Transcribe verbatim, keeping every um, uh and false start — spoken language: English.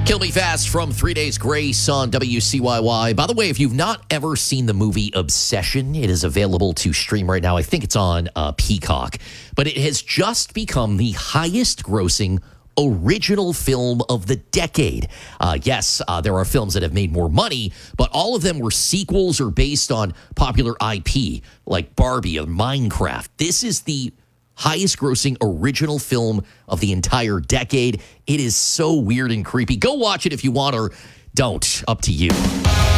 Kill Me Fast from Three Days Grace on W C Y Y. By the way, if you've not ever seen the movie Obsession, it is available to stream right now. I think it's on uh, Peacock. But it has just become the highest grossing original film of the decade. Uh, yes, uh, there are films that have made more money, but all of them were sequels or based on popular I P, like Barbie or Minecraft. This is the highest grossing original film of the entire decade. It is so weird and creepy. Go watch it if you want, or don't. Up to you.